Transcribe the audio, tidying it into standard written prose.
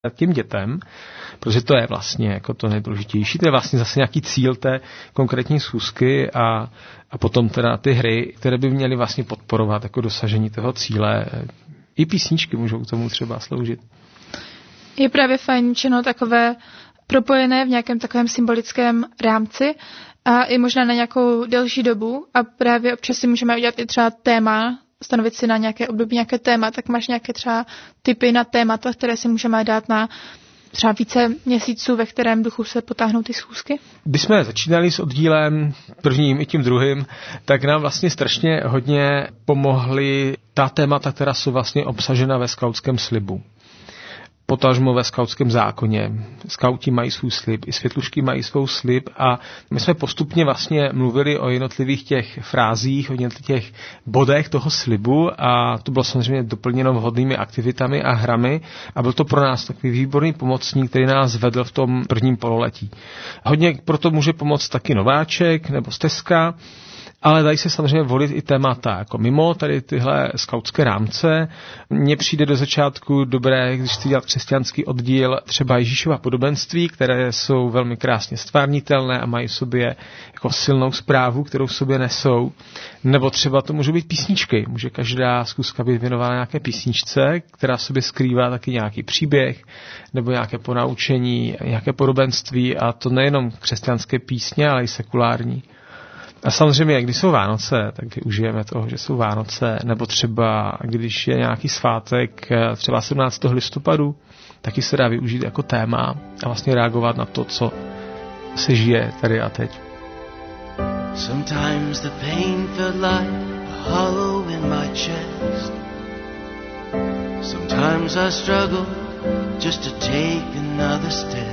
těm dětem, protože to je vlastně jako to nejdůležitější, to je vlastně zase nějaký cíl té konkrétní schůzky a potom teda ty hry, které by měly vlastně podporovat jako dosažení toho cíle. I písničky můžou k tomu třeba sloužit. Je právě fajn, že takové propojené v nějakém takovém symbolickém rámci a i možná na nějakou delší dobu a právě občas si můžeme udělat i třeba téma, stanovit si na nějaké období nějaké téma, tak máš nějaké třeba tipy na témata, které si můžeme dát na třeba více měsíců, ve kterém duchu se potáhnou ty schůzky? Když jsme začínali s oddílem prvním i tím druhým, tak nám vlastně strašně hodně pomohly ta témata, která jsou vlastně obsažena ve skautském slibu. Potažmo ve skautském zákoně. Skauti mají svůj slib, i světlušky mají svou slib a my jsme postupně vlastně mluvili o jednotlivých těch frázích, o jednotlivých těch bodech toho slibu a to bylo samozřejmě doplněno vhodnými aktivitami a hrami a byl to pro nás takový výborný pomocník, který nás vedl v tom prvním pololetí. Hodně proto může pomoct taky nováček nebo stezka, ale dají se samozřejmě volit i témata, jako mimo tady tyhle skautské rámce. Mně přijde do začátku dobré, když chci dělat křesťanský oddíl, třeba Ježíšova podobenství, které jsou velmi krásně stvárnitelné a mají v sobě jako silnou zprávu, kterou v sobě nesou. Nebo třeba to můžou být písničky. Může každá schůzka být věnována nějaké písničce, která v sobě skrývá taky nějaký příběh nebo nějaké ponaučení, nějaké podobenství a to nejenom křesťanské písně, ale i sekulární. A samozřejmě, když jsou Vánoce, tak využijeme toho, že jsou Vánoce, nebo třeba, když je nějaký svátek, třeba 17. listopadu, taky se dá využít jako téma a vlastně reagovat na to, co se žije tady a teď. Sometimes the pain felt like a hollow in my chest. Sometimes I struggle just to take another step.